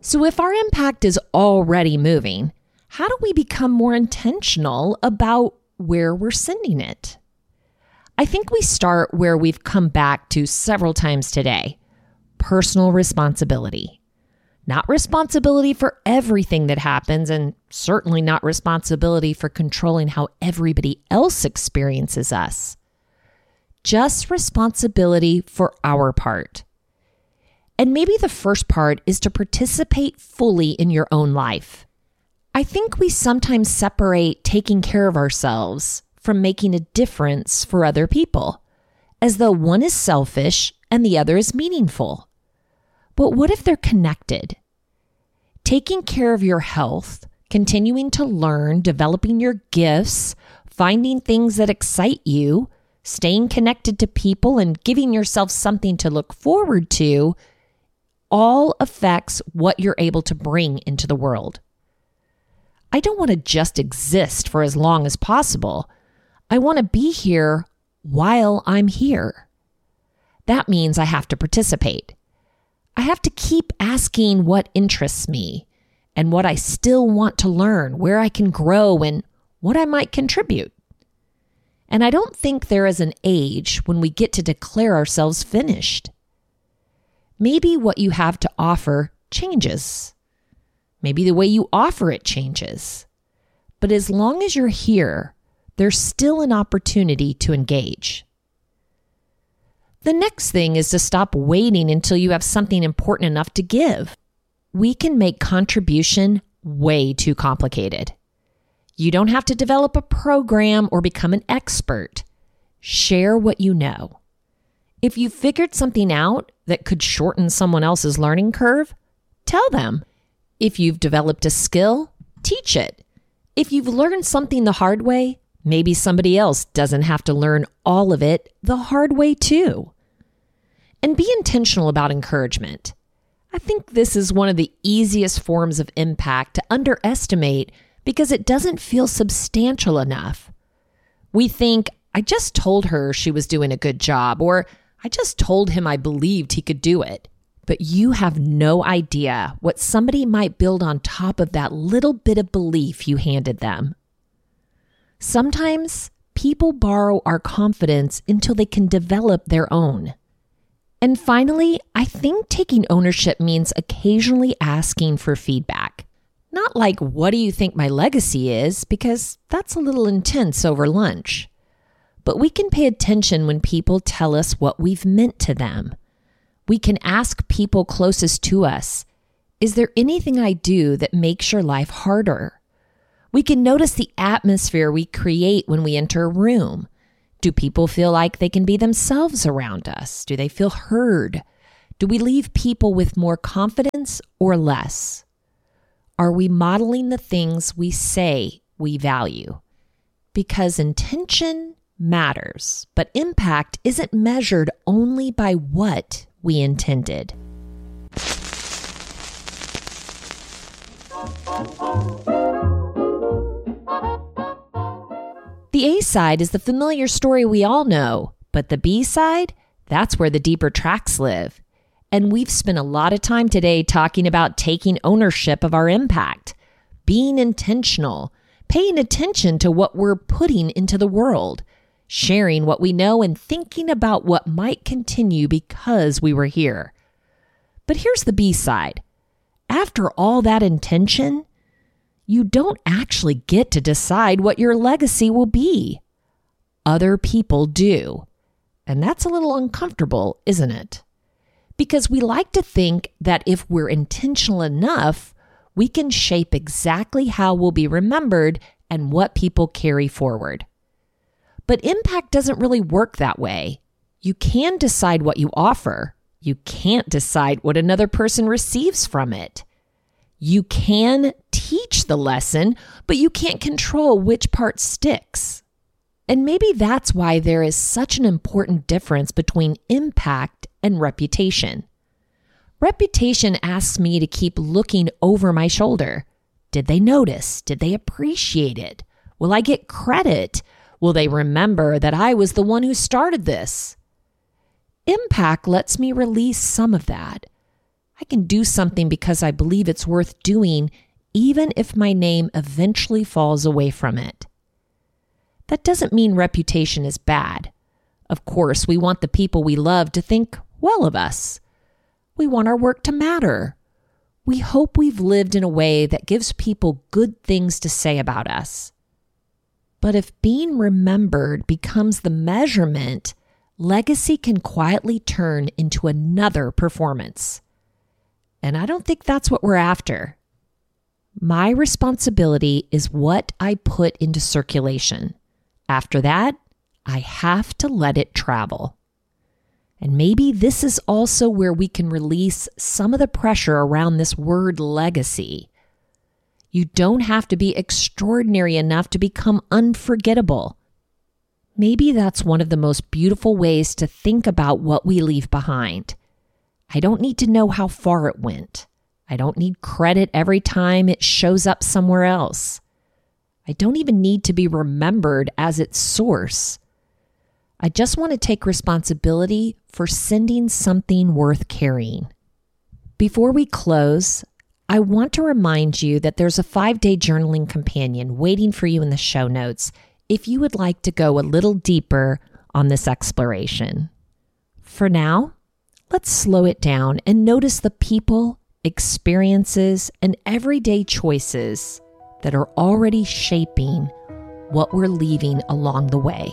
So if our impact is already moving, how do we become more intentional about where we're sending it? I think we start where we've come back to several times today: personal responsibility. Not responsibility for everything that happens, and certainly not responsibility for controlling how everybody else experiences us. Just responsibility for our part. And maybe the first part is to participate fully in your own life. I think we sometimes separate taking care of ourselves from making a difference for other people, as though one is selfish and the other is meaningful. But what if they're connected? Taking care of your health, continuing to learn, developing your gifts, finding things that excite you, staying connected to people, and giving yourself something to look forward to, all affects what you're able to bring into the world. I don't want to just exist for as long as possible. I want to be here while I'm here. That means I have to participate. I have to keep asking what interests me and what I still want to learn, where I can grow, and what I might contribute. And I don't think there is an age when we get to declare ourselves finished. Maybe what you have to offer changes. Maybe the way you offer it changes. But as long as you're here, there's still an opportunity to engage. The next thing is to stop waiting until you have something important enough to give. We can make contribution way too complicated. You don't have to develop a program or become an expert. Share what you know. If you figured something out that could shorten someone else's learning curve, tell them. If you've developed a skill, teach it. If you've learned something the hard way, maybe somebody else doesn't have to learn all of it the hard way too. And be intentional about encouragement. I think this is one of the easiest forms of impact to underestimate because it doesn't feel substantial enough. We think, I just told her she was doing a good job, or I just told him I believed he could do it. But you have no idea what somebody might build on top of that little bit of belief you handed them. Sometimes people borrow our confidence until they can develop their own. And finally, I think taking ownership means occasionally asking for feedback. Not like, what do you think my legacy is? Because that's a little intense over lunch. But we can pay attention when people tell us what we've meant to them. We can ask people closest to us, is there anything I do that makes your life harder? We can notice the atmosphere we create when we enter a room. Do people feel like they can be themselves around us? Do they feel heard? Do we leave people with more confidence or less? Are we modeling the things we say we value? Because intention matters, but impact isn't measured only by what we intended. The A side is the familiar story we all know, but the B side, that's where the deeper tracks live. And we've spent a lot of time today talking about taking ownership of our impact, being intentional, paying attention to what we're putting into the world, sharing what we know, and thinking about what might continue because we were here. But here's the B side. After all that intention, you don't actually get to decide what your legacy will be. Other people do. And that's a little uncomfortable, isn't it? Because we like to think that if we're intentional enough, we can shape exactly how we'll be remembered and what people carry forward. But impact doesn't really work that way. You can decide what you offer. You can't decide what another person receives from it. You can teach the lesson, but you can't control which part sticks. And maybe that's why there is such an important difference between impact and reputation. Reputation asks me to keep looking over my shoulder. Did they notice? Did they appreciate it? Will I get credit? Will they remember that I was the one who started this? Impact lets me release some of that. I I can do something because I believe it's worth doing, even if my name eventually falls away from it. That doesn't mean reputation is bad. Of course, we want the people we love to think well of us. We want our work to matter. We hope we've lived in a way that gives people good things to say about us. But if being remembered becomes the measurement, legacy can quietly turn into another performance. And I don't think that's what we're after. My responsibility is what I put into circulation. After that, I have to let it travel. And maybe this is also where we can release some of the pressure around this word legacy. You don't have to be extraordinary enough to become unforgettable. Maybe that's one of the most beautiful ways to think about what we leave behind. I don't need to know how far it went. I don't need credit every time it shows up somewhere else. I don't even need to be remembered as its source. I just want to take responsibility for sending something worth carrying. Before we close, I want to remind you that there's a 5-day journaling companion waiting for you in the show notes if you would like to go a little deeper on this exploration. For now, let's slow it down and notice the people, experiences, and everyday choices that are already shaping what we're leaving along the way.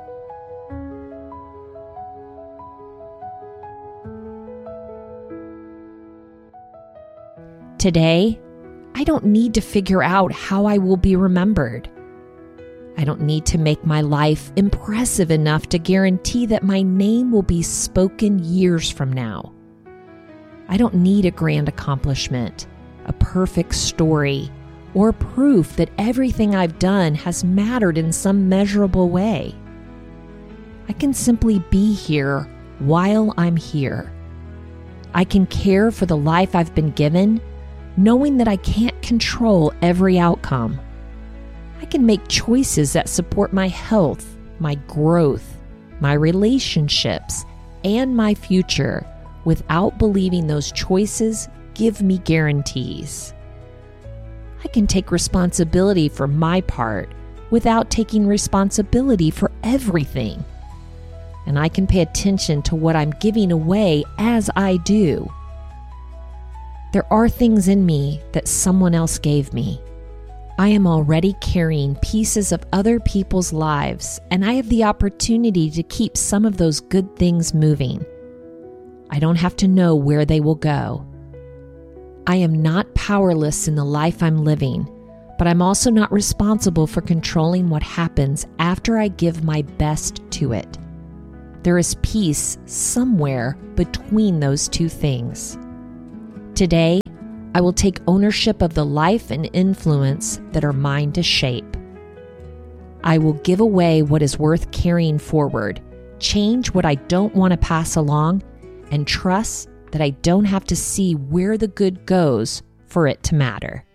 Today, I don't need to figure out how I will be remembered. I don't need to make my life impressive enough to guarantee that my name will be spoken years from now. I don't need a grand accomplishment, a perfect story, or proof that everything I've done has mattered in some measurable way. I can simply be here while I'm here. I can care for the life I've been given, knowing that I can't control every outcome. I can make choices that support my health, my growth, my relationships, and my future without believing those choices give me guarantees. I can take responsibility for my part without taking responsibility for everything. And I can pay attention to what I'm giving away as I do. There are things in me that someone else gave me. I am already carrying pieces of other people's lives, and I have the opportunity to keep some of those good things moving. I don't have to know where they will go. I am not powerless in the life I'm living, but I'm also not responsible for controlling what happens after I give my best to it. There is peace somewhere between those two things. Today, I will take ownership of the life and influence that are mine to shape. I will give away what is worth carrying forward, change what I don't want to pass along, and trust that I don't have to see where the good goes for it to matter.